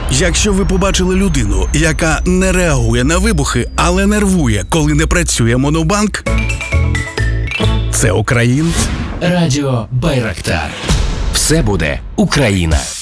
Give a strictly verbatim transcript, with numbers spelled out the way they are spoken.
Якщо ви побачили людину, яка не реагує на вибухи, але нервує, коли не працює монобанк, це українець. Радіо Байрактар. Все буде Україна.